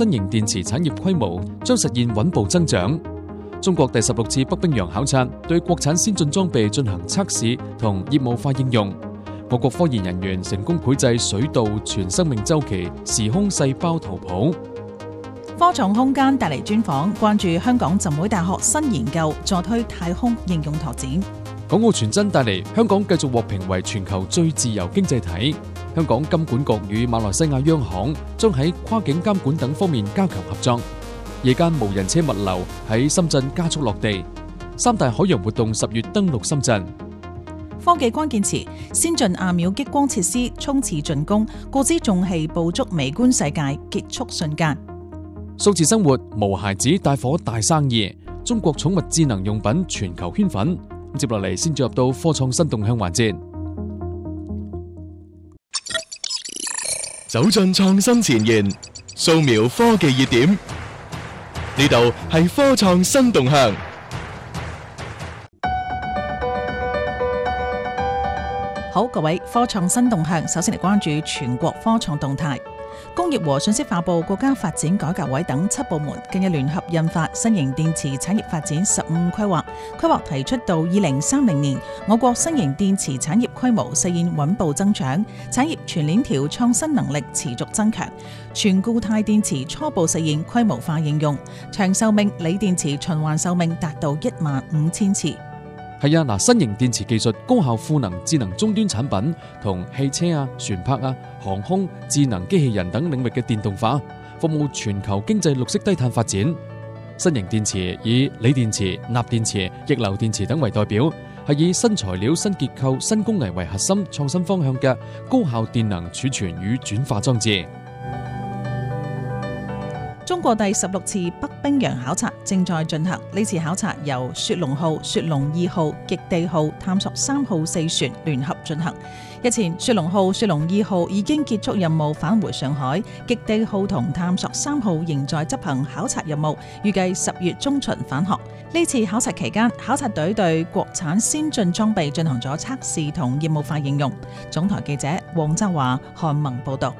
新型電池產業規模將實現穩步增長。中國第16次北冰洋考察對國產先進裝備進行測試同業務化應用。我國科研人員成功繪製水稻全生命週期時空細胞圖譜。 科創空間帶嚟專訪，關注香港浸會大學新研究助推太空應用拓展。 港澳傳真帶嚟香港繼續獲評為全球最自由經濟體。香港金管局與馬來西亞央行將喺跨境監管等方面加強合作。夜間無人車物流喺深圳加速落地。三大海洋活動10月登陸深圳。 科技關鍵詞：先進亞秒激光設施衝刺進攻，告知重器捕捉微觀世界結束瞬間。 數字生活無孩子帶火大生意，中國寵物智能用品全球圈粉。接落嚟先進入到科創新動向環節， 走進創新前沿，掃描科技熱點，呢度係科創新動向。 好，各位，科創新動向，首先嚟關注全國科創動態。工業和信息化部、國家發展改革委等7部門近日聯合印發新型電池產業發展15規劃。規劃提出到2030年，我國新型電池產業規模實現穩步增長，產業全鏈條創新能力持續增強，全固態電池初步實現規模化應用，長壽命鋰電池循環壽命達到15000次。 係啊，新型電池技術高效賦能智能終端產品同汽車啊、船舶啊、航空、智能機器人等領域嘅電動化，服務全球經濟綠色低碳發展。新型電池以鋰電池、鈉電池、逆流電池等為代表，係以新材料、新結構、新功能為核心創新方向嘅高效電能儲存與轉化裝置。 中國第16次北冰洋考察正在進行，呢次考察由雪龍號、雪龍2號、極地號、探索3號4船聯合進行。日前，雪龍號、雪龍2號已經結束任務返回上海，極地號同探索3號仍在執行考察任務，預計10月中旬返航。呢次考察期間，考察隊對國產先進裝備進行咗測試同業務化應用。總台記者黃澤華、韓萌報道。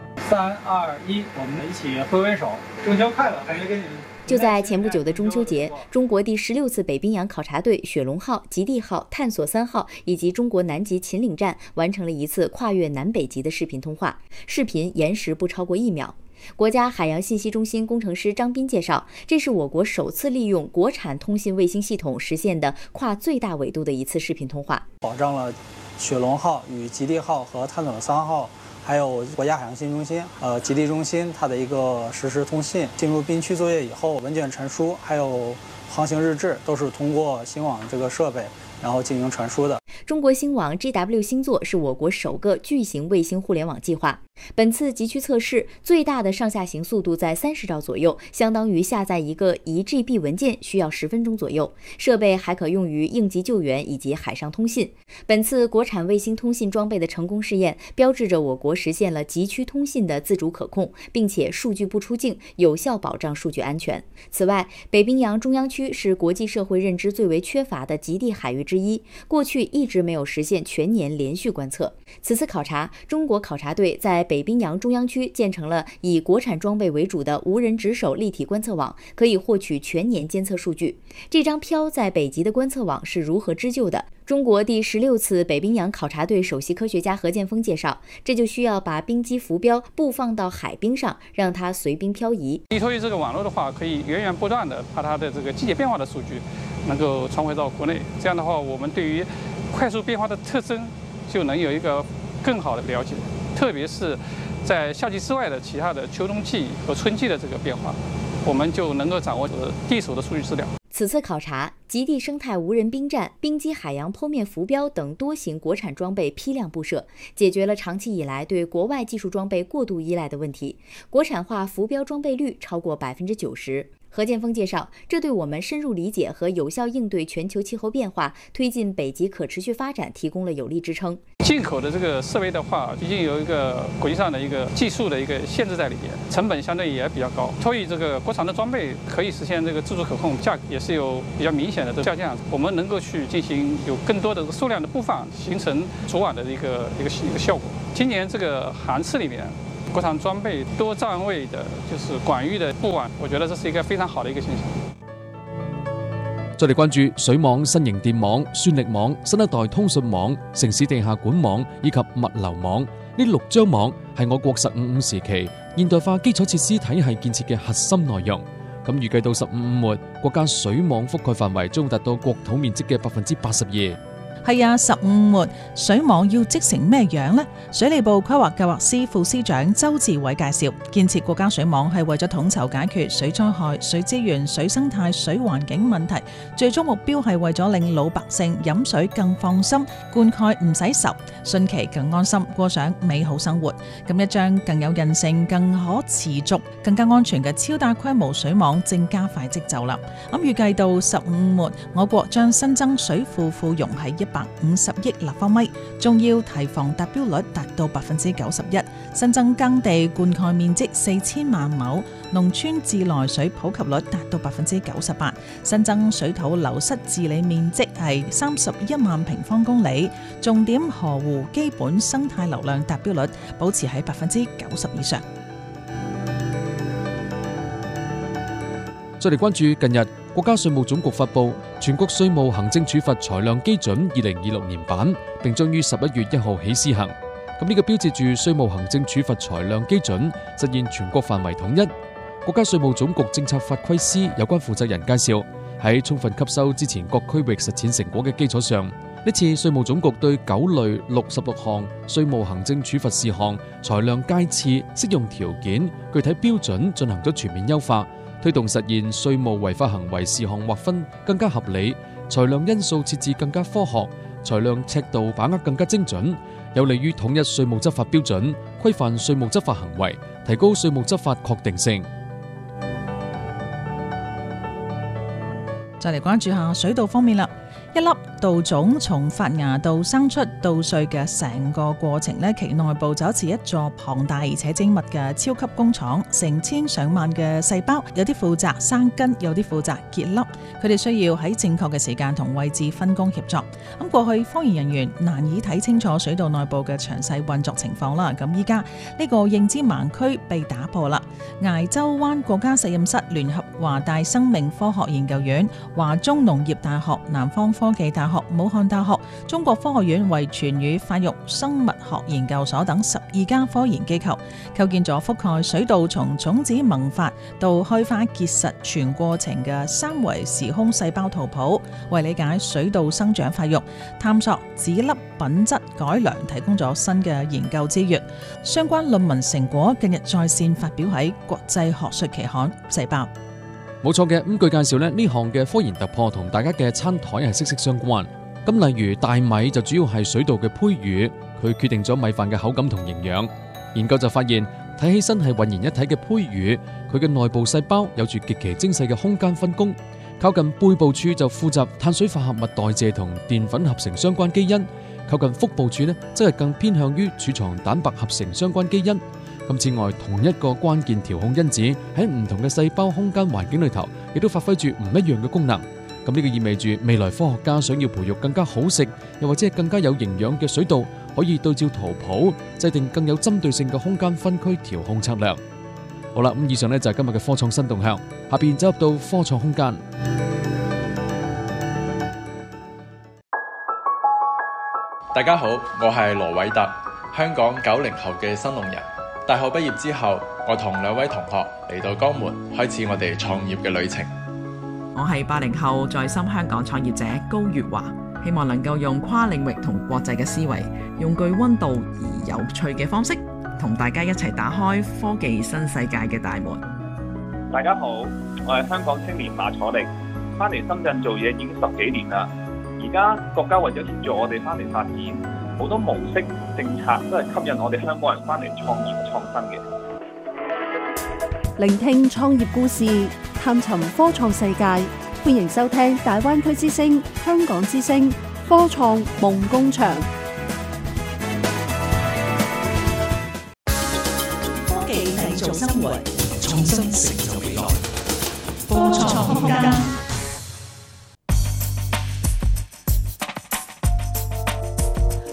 3、2、1，我們一起揮揮手，中秋快樂！還是跟你們。 就在前不久的中秋節，中國第16次北冰洋考察隊雪龍號、極地號、探索3號以及中國南極秦嶺站完成了一次跨越南北極的視頻通話，視頻延時不超過1秒。國家海洋信息中心工程師張斌介紹，這是我國首次利用國產通信衛星系統實現的跨最大緯度的一次視頻通話， 保障了雪龍號與極地號和探索3號還有國家海洋信息中心、極地中心它的一個實時通信。進入冰區作業以後，文件傳輸還有航行日誌都是通過星網這個設備然後進行傳輸的。 中國星網 GW 星座是我國首個巨型衛星互聯網計劃。本次極區測試最大的上下行速度在30兆左右，相當於下載一個1GB 文件需要10分鐘左右。設備還可用於應急救援以及海上通信。本次國產衛星通信裝備的成功試驗，標誌着我國實現了極區通信的自主可控，並且數據不出境，有效保障數據安全。此外，北冰洋中央區是國際社會認知最為缺乏的極地海域之一，過去一直沒有實現全年連續觀測。此次考察，中國考察隊在北冰洋中央區建成了以國產裝備為主的無人值守立體觀測網，可以獲取全年監測數據。這張漂在北極的觀測網是如何織就的？中國第16次北冰洋考察隊首席科學家何建峰介紹，這就需要把冰機浮標布放到海冰上，讓它隨冰漂移。 依託於這個網絡的話，可以源源不斷的把它的這個季節變化的數據能夠傳回到國內。這樣的話，我們對於快速變化的特徵就能有一個更好的了解，特別是在夏季之外的其他的秋冬季和春季的這個變化，我們就能夠掌握第一手的數據資料。 此次考察，極地生態無人冰站、冰機海洋剖面浮標等多型國產裝備批量布設，解決了長期以來對國外技術裝備過度依賴的問題，國產化浮標裝備率超過90%。何建峰介紹，這對我們深入理解和有效應對全球氣候變化、推進北極可持續發展提供了有力支撐。 進口的這個設備的話，畢竟有一個國際上的一個技術的一個限制在裏邊，成本相對也比較高。所以這個國產的裝備可以實現這個自主可控，價格也是有比較明顯的這個下降。我們能夠去進行有更多的數量的布放，形成組網的一個效果。今年這個航次裏面， 国產裝備多站位的，就是廣域的布網，我覺得這是一個非常好的一個現象。 再嚟關注水網、新型電網、算力網、新一代通訊網、城市地下管網以及物流網，呢6張網係我國15+5時期現代化基礎設施體系建設嘅核心內容。咁預計到15+5末，國家水網覆蓋範圍將達到國土面積嘅82%。 係啊，15+5末水網要織成咩樣呢？水利部規劃計劃司副司長周志偉介紹，建設國家水網係為咗統籌解決水災害、水資源、水生態、水環境問題，最終目標係為咗令老百姓飲水更放心，灌溉唔使愁，汛期更安心，過上美好生活。咁一張更有韌性、更可持續、更加安全嘅超大規模水網正加快織就啦。咁預計到15+5末，我國將新增水庫庫容係150億立方米，仲要堤防達標率達到91%，新增耕地灌溉面積4000萬畝，農村自來水普及率達到98%，新增水土流失治理面積係31萬平方公里，重點河湖基本生態流量達標率保持喺90%以上。 再嚟關注近日國家稅務總局發布全國稅務行政處罰裁量基準2026年版，並將於11月1號起施行。咁呢個標誌住稅務行政處罰裁量基準實現全國範圍統一。國家稅務總局政策法規司有關負責人介紹，喺充分吸收之前各區域實踐成果嘅基礎上，呢次稅務總局對9類66項稅務行政處罰事項裁量階次、適用條件、具體標準進行咗全面優化，推動實現稅務違法行為事項劃分更加合理，裁量因素設置更加科學，裁量尺度把握更加精準，有利於統一稅務執法標準，規範稅務執法行為，提高稅務執法確定性。 再嚟關注下水稻方面啦。一粒稻種從發芽到生出稻穗嘅成個過程呢，其內部就好似一座龐大而且精密嘅超級工廠，成千上萬嘅細胞，有啲負責生根，有啲負責結粒，佢哋需要喺正確嘅時間同位置分工協作。咁過去科研人員難以睇清楚水稻內部嘅詳細運作情況啦。咁依家呢個認知盲區被打破啦。崖州灣國家實驗室聯合華大生命科學研究院、華中農業大學、南方科技大學、武漢大學、中國科學院遺傳與發育生物學研究所等12家科研機構，構建咗覆蓋水稻從種子萌發到開花結實全過程嘅3維時空細胞圖譜，為理解水稻生長發育、探索籽粒品質改良提供咗新嘅研究資源。相關論文成果近日在線發表喺國際學術期刊《細胞》。 冇錯嘅，據介紹呢項嘅科研突破同大家嘅餐台係息息相關。咁例如大米就主要係水稻嘅胚乳，佢決定咗米飯嘅口感同營養。研究就發現，睇起身係渾然一體嘅胚乳，佢嘅內部細胞有住極其精細嘅空間分工。靠近背部處就負責碳水化合物代謝同澱粉合成相關基因，靠近腹部處呢，則係更偏向於儲藏蛋白合成相關基因。咁此外，同一個關鍵調控因子喺唔同嘅細胞空間環境裏頭，亦都發揮住唔一樣嘅功能。咁呢個意味住未來科學家想要培育更加好食，又或者係更加有營養嘅水稻，可以對照圖譜制定更有針對性嘅空間分區調控策略。好啦，以上呢就係今日嘅科創新動向，下邊走入到科創空間。 大家好，我係羅偉特，香港90後嘅新農人。大學畢業之後，我同2位同學嚟到江門，開始我哋創業嘅旅程。 我係80後在深香港創業者高月華，希望能夠用跨領域同國際嘅思維，用具溫度而有趣嘅方式，同大家一齊打開科技新世界嘅大門。 大家好，我係香港青年馬楚力，翻嚟深圳做嘢已經10幾年啦。而家國家為咗協助我哋翻嚟發展，好多模式政策都係吸引我哋香港人翻嚟創業創新嘅。 聆聽創業故事，探尋科創世界，歡迎收聽大灣區之聲、香港之聲科創夢工場。 科技製造生活，創新成就未來。科創空間。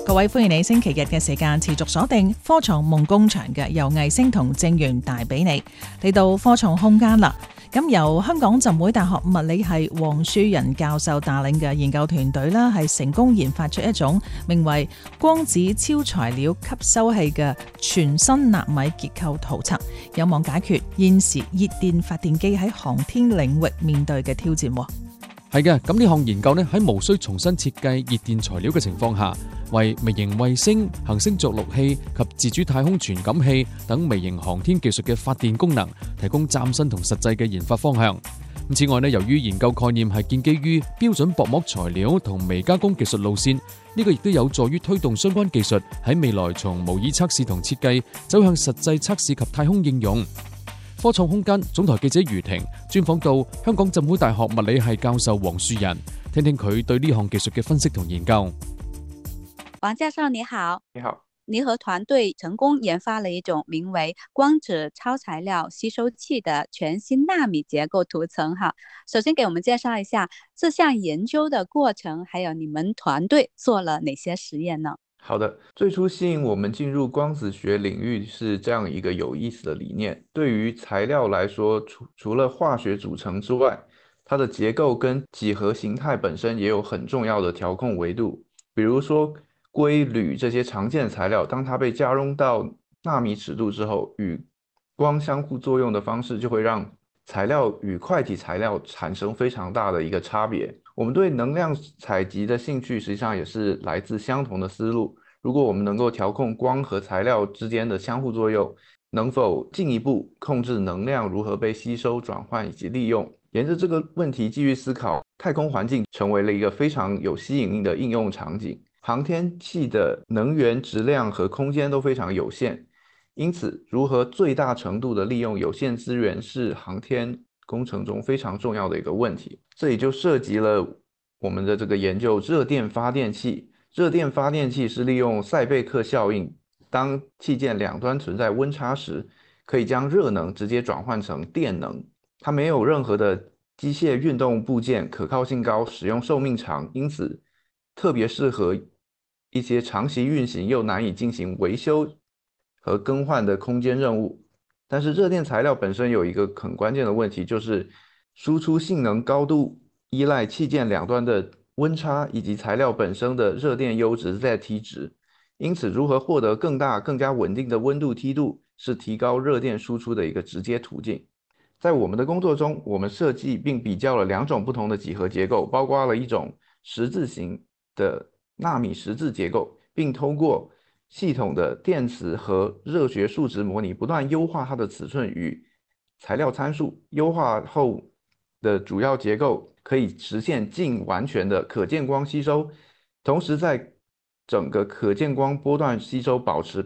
各位歡迎你星期日嘅時間持續鎖定科創夢工場嘅，由魏星同正源帶俾你嚟到科創空間啦。咁由香港浸會大學物理系黃樹仁教授帶領嘅研究團隊啦，係成功研發出一種名為光子超材料吸收器嘅全新納米結構圖層，有望解決現時熱電發電機喺航天領域面對嘅挑戰。 係嘅，咁呢項研究呢，喺無需重新設計熱電材料嘅情況下，為微型衛星、行星着陸器及自主太空傳感器等微型航天技術嘅發電功能提供嶄新同實際嘅研發方向。此外呢，由於研究概念係建基於標準薄膜材料同微加工技術路線，呢個亦都有助於推動相關技術喺未來從模擬測試同設計走向實際測試及太空應用。科創空間總台記者余婷專訪到香港浸會大學物理系教授黃樹仁，聽聽佢對呢項技術嘅分析同研究。 黃教授你好。 你好。 你和團隊成功研發了一種名為光子超材料吸收器的全新納米結構圖層。首先給我們介紹一下這項研究的過程，還有你們團隊做了哪些實驗呢？ 好的，最初吸引我們進入光子學領域是這樣一個有意思的理念。對於材料來說，除了化學組成之外，它的結構跟幾何形態本身也有很重要的調控維度。比如說硅、鋁這些常見材料，當它被加融到納米尺度之後，與光相互作用的方式就會讓材料與塊體材料產生非常大的一個差別。我們對能量採集的興趣實際上也是來自相同的思路。如果我們能夠調控光和材料之間的相互作用，能否進一步控制能量如何被吸收、轉換以及利用？沿着這個問題繼續思考，太空環境成為了一個非常有吸引力的應用場景。航天器的能源質量和空間都非常有限，因此如何最大程度的利用有限資源是航天工程中非常重要的一個問題。這也就涉及了我們的這個研究熱電發電器。熱電發電器是利用塞貝克效應，當器件兩端存在溫差時，可以將熱能直接轉換成電能。它沒有任何的機械運動部件，可靠性高，使用壽命長，因此特別適合一些長期運行又難以進行維修和更換的空間任務。但是熱電材料本身有一個很關鍵的問題，就是輸出性能高度依賴器件兩端的溫差以及材料本身的熱電優值 ZT 值，因此如何獲得更大更加穩定的溫度梯度是提高熱電輸出的一個直接途徑。在我們的工作中，我們設計並比較了兩種不同的幾何結構，包括了一種十字形的納米十字結構，並通過系統的電磁和熱學數值模擬不斷優化它的尺寸與材料參數，優化後的主要結構可以實現近完全的可見光吸收，同時在整個可見光波段吸收保持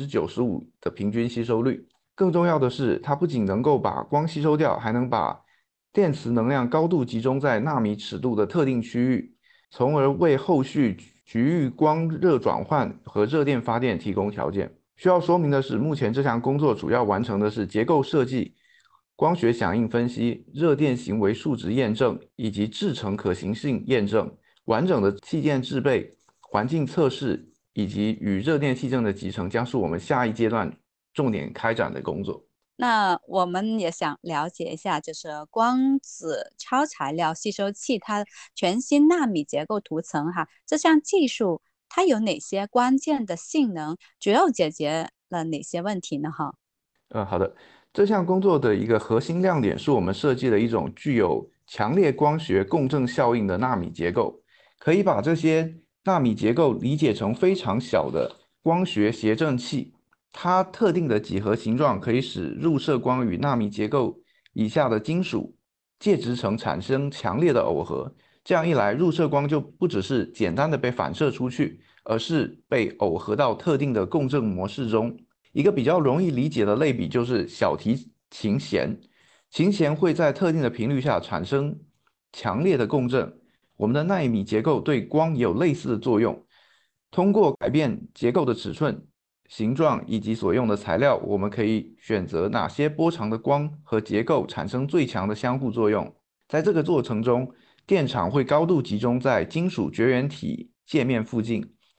95% 的平均吸收率。更重要的是，它不僅能夠把光吸收掉，還能把電磁能量高度集中在納米尺度的特定區域，從而為後續局域光熱轉換和熱電發電提供條件。需要說明的是，目前這項工作主要完成的是結構設計、光學響應分析、熱電行為數值驗證以及製程可行性驗證，完整的器件製備、環境測試以及與熱電氣陣的集成將是我們下一階段重點開展的工作。 那我們也想了解一下，就是光子超材料吸收器它全新納米結構圖層這項技術它有哪些關鍵的性能，主要解決了哪些問題呢？ 好的，這項工作的一個核心亮點是我們設計了一種具有強烈光學共振效應的納米結構，可以把這些納米結構理解成非常小的光學諧振器。它特定的幾何形狀可以使入射光與納米結構以下的金屬介質層產生強烈的耦合，這樣一來，入射光就不只是簡單的被反射出去，而是被耦合到特定的共振模式中。一個比較容易理解的類比就是小提琴弦，琴弦會在特定的頻率下產生強烈的共振。我們的納米結構對光也有類似的作用，通過改變結構的尺寸、形狀以及所用的材料，我們可以選擇哪些波長的光和結構產生最強的相互作用。在這個過程中，電場會高度集中在金屬絕緣體界面附近，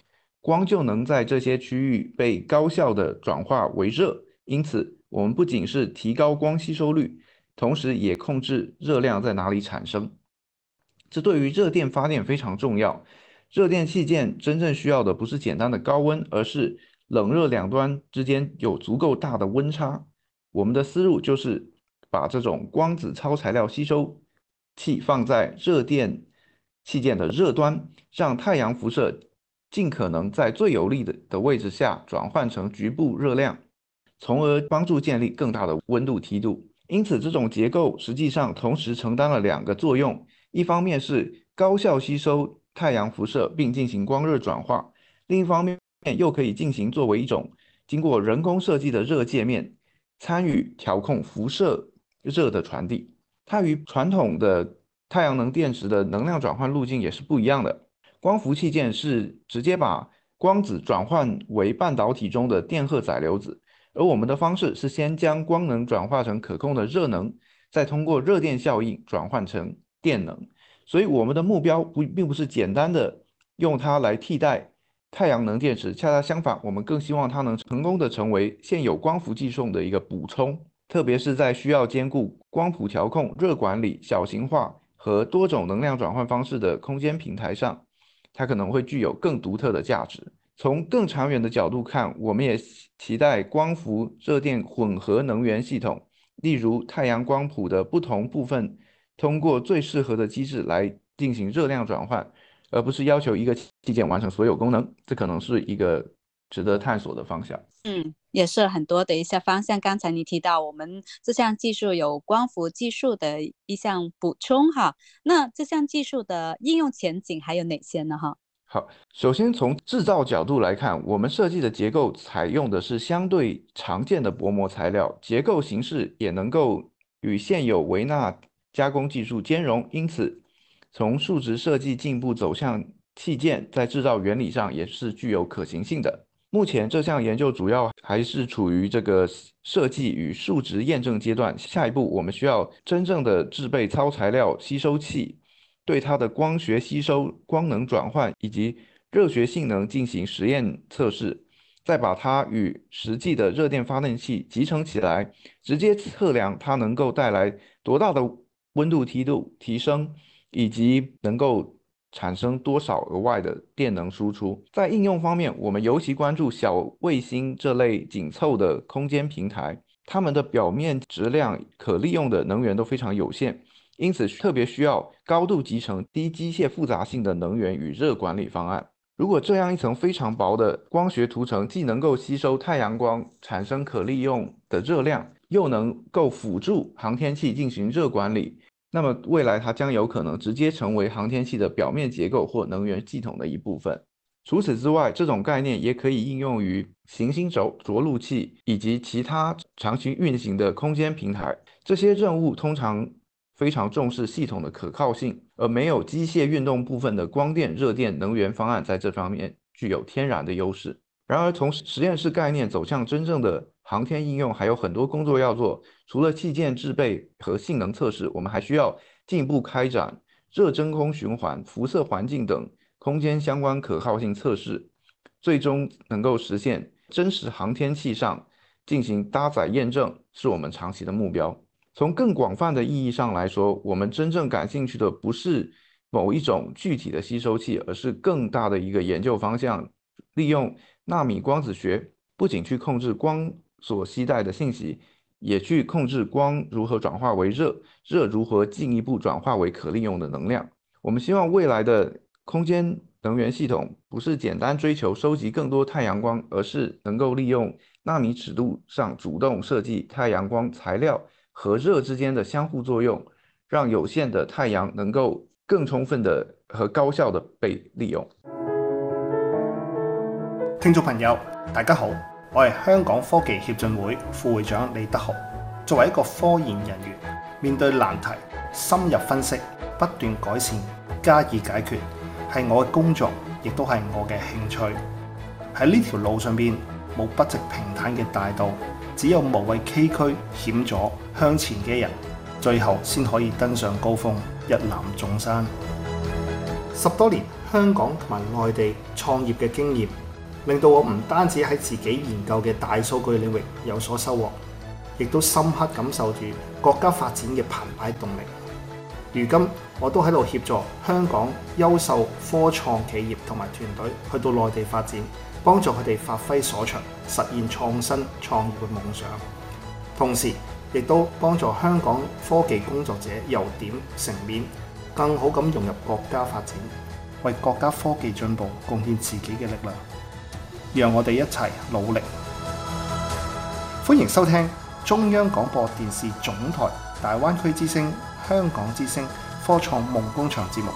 光就能在这些区域被高效的转化为热。因此，我们不仅是提高光吸收率，同时也控制热量在哪里产生。这对于热电发电非常重要。热电器件真正需要的不是简单的高温，而是冷热两端之间有足够大的温差。我们的思路就是把这种光子超材料吸收器放在热电器件的热端，让太阳辐射尽可能在最有利的位置下转换成局部热量，从而帮助建立更大的温度梯度。因此，这种结构实际上同时承担了2个作用，一方面是高效吸收太阳辐射并进行光热转化，另一方面又可以进行作为一种经过人工设计的热界面，参与调控辐射热的传递。它与传统的太阳能电池的能量转换路径也是不一样的。光伏器件是直接把光子转换为半导体中的电荷载流子，而我们的方式是先将光能转化成可控的热能，再通过热电效应转换成电能。所以我们的目标并不是简单的用它来替代太阳能电池，恰恰相反，我们更希望它能成功的成为现有光伏技术的一个补充，特别是在需要兼顾光谱调控、热管理、小型化和多种能量转换方式的空间平台上，它可能会具有更独特的价值。从更长远的角度看，我们也期待光伏热电混合能源系统，例如太阳光谱的不同部分，通过最适合的机制来进行热量转换，而不是要求一个器件完成所有功能。这可能是一个值得探索的方向。 也是很多的一些方向。刚才你提到我们这项技术有光伏技术的一项补充哈，那这项技术的应用前景还有哪些呢？哈， 好，首先从制造角度来看，我们设计的结构采用的是相对常见的薄膜材料，结构形式也能够与现有微纳加工技术兼容，因此从数值设计进一步走向器件，在制造原理上也是具有可行性的。目前这项研究主要还是处于这个设计与数值验证阶段，下一步我们需要真正的制备超材料吸收器，对它的光学吸收、光能转换以及热学性能进行实验测试，再把它与实际的热电发电器集成起来，直接测量它能够带来多大的温度梯度提升，以及能够产生多少额外的电能输出。在应用方面，我们尤其关注小卫星这类紧凑的空间平台，它们的表面质量可利用的能源都非常有限，因此特别需要高度集成、低机械复杂性的能源与热管理方案。如果这样一层非常薄的光学涂层既能够吸收太阳光产生可利用的热量，又能够辅助航天器进行热管理，那么未来它将有可能直接成为航天器的表面结构或能源系统的一部分。除此之外，这种概念也可以应用于行星着陆器以及其他长期运行的空间平台。这些任务通常非常重视系统的可靠性，而没有机械运动部分的光电、热电能源方案在这方面具有天然的优势。然而，从实验室概念走向真正的航天应用，还有很多工作要做。除了器件制备和性能测试，我们还需要进一步开展热真空循环、辐射环境等空间相关可靠性测试，最终能够实现真实航天器上进行搭载验证，是我们长期的目标。从更广泛的意义上来说，我们真正感兴趣的不是某一种具体的吸收器，而是更大的一个研究方向，利用纳米光子学，不仅去控制光所携带的信息，也去控制光如何转化为热，热如何进一步转化为可利用的能量。我们希望未来的空间能源系统不是简单追求收集更多太阳光，而是能够利用纳米尺度上主动设计太阳光材料和热之间的相互作用，让有限的太阳能夠更充分的和高效的被利用。 聽眾朋友，大家好，我係香港科技協進會副會長李德豪。作為一個科研人員，面對難題，深入分析，不斷改善，加以解決，係我嘅工作，亦都係我嘅興趣。喺呢條路上邊，冇不直平坦嘅大道，只有無畏崎嶇險阻向前嘅人，最後先可以登上高峰，一覽眾山。10多年香港同埋外地創業嘅經驗， 令到我唔單止喺自己研究嘅大數據領域有所收穫，亦都深刻感受住國家發展嘅澎湃動力。如今我都喺度協助香港優秀科創企業同埋團隊去到內地發展，幫助佢哋發揮所長，實現創新創業嘅夢想。同時亦都幫助香港科技工作者由點成面，更好咁融入國家發展，為國家科技進步貢獻自己嘅力量。讓我哋一齊努力。歡迎收聽中央廣播電視總台大灣區之聲、香港之聲科創夢工場節目。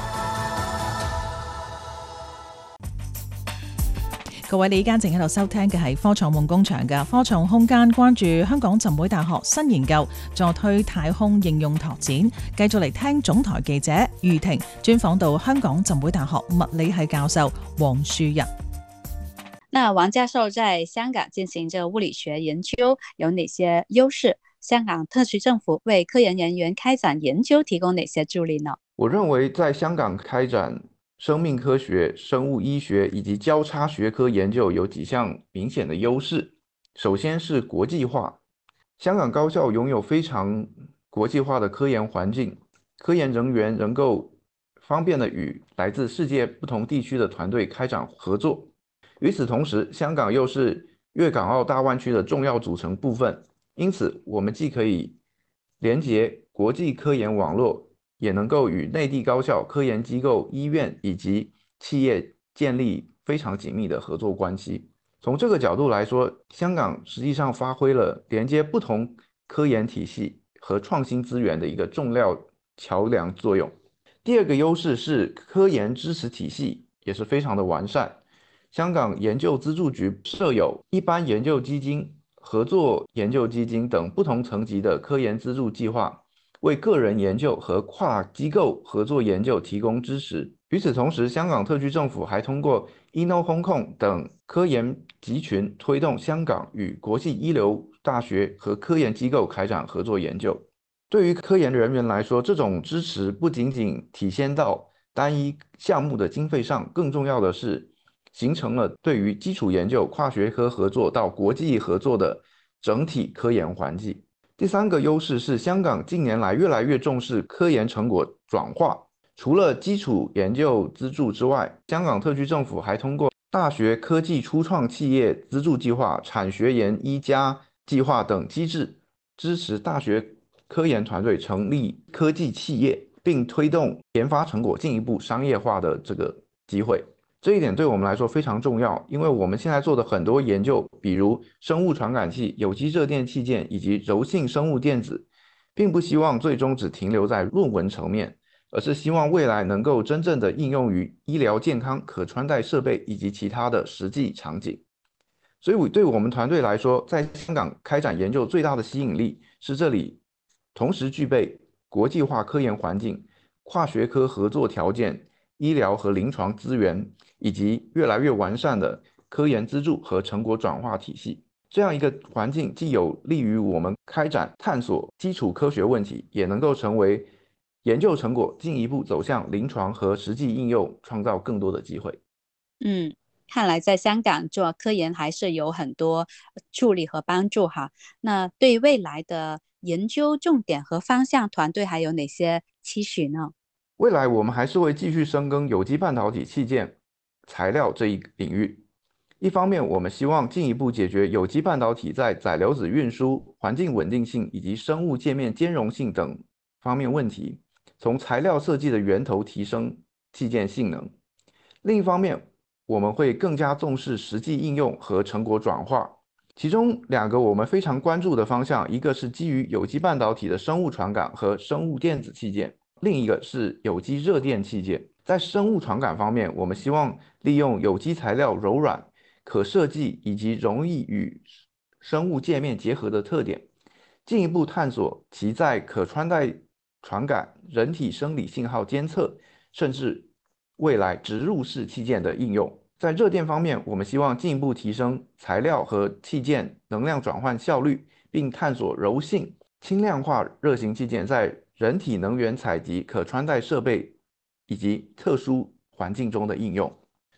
各位，你而家正喺度收聽嘅係科創夢工場嘅科創空間，關注香港浸會大學新研究，助推太空應用拓展。繼續嚟聽總台記者余婷專訪到香港浸會大學物理系教授黃樹仁。 那王教授在香港進行這物理學研究有哪些優勢？香港特區政府為科研人員開展研究提供哪些助力呢？ 我認為在香港開展生命科學、生物醫學以及交叉學科研究有幾項明顯的優勢。首先是國際化，香港高校擁有非常國際化的科研環境，科研人員能夠方便地與來自世界不同地區的團隊開展合作。與此同時，香港又是粵港澳大灣區的重要組成部分，因此我們既可以連接國際科研網絡，也能夠與內地高校、科研機構、醫院以及企業建立非常緊密的合作關係。從這個角度來說，香港實際上發揮了連接不同科研體系和創新資源的一個重要橋樑作用。第二個優勢是科研支持體系也是非常的完善。香港研究資助局設有一般研究基金、合作研究基金等不同層級的科研資助計劃，為個人研究和跨機構合作研究提供支持。與此同時，香港特區政府還通過 Inno-Hong Kong 等科研集群推動香港與國際一流大學和科研機構開展合作研究。對於科研人員來說，這種支持不僅僅體現到單一項目的經費上，更重要的是形成了對於基礎研究、跨學科合作到國際合作的整體科研環境。第三個優勢是香港近年來越來越重視科研成果轉化。除了基礎研究資助之外，香港特區政府還通過大學科技初創企業資助計劃、產學研1+計劃等機制，支持大學科研團隊成立科技企業，並推動研發成果進一步商業化的這個機會。這一點對我們來說非常重要，因為我們現在做的很多研究，比如生物傳感器、有機熱電器件以及柔性生物電子，並不希望最終只停留在論文層面，而是希望未來能夠真正的應用於醫療健康、可穿戴設備以及其他的實際場景。所以對我們團隊來說，在香港開展研究最大的吸引力是這裡同時具備國際化科研環境、跨學科合作條件、醫療和臨床資源，以及越來越完善的科研資助和成果轉化體系。這樣一個環境既有利於我們開展探索基礎科學問題，也能夠成為研究成果進一步走向臨床和實際應用，創造更多的機會。 看來在香港做科研還是有很多助力和幫助哈。那對未來的研究重點和方向，團隊還有哪些期許呢？ 未來我們還是會繼續深耕有機半導體器件材料這一領域。一方面，我們希望進一步解決有機半導體在載流子運輸、環境穩定性以及生物界面兼容性等方面問題，從材料設計的源頭提升器件性能。另一方面，我們會更加重視實際應用和成果轉化。其中兩個我們非常關注的方向，一個是基於有機半導體的生物傳感和生物電子器件，另一個是有機熱電器件。在生物傳感方面，我們希望利用有機材料柔軟、可設計以及容易與生物界面結合的特點，進一步探索其在可穿戴傳感、人體生理信號監測，甚至未來植入式器件的應用。在熱電方面，我們希望進一步提升材料和器件能量轉換效率，並探索柔性、輕量化熱型器件在人體能源採集、可穿戴設備以及特殊環境中的應用。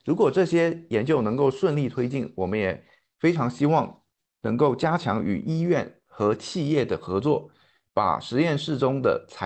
如果这些研究能够顺利推进，我们也非常希望能够加强与医院和企业的合作，把实验室中的材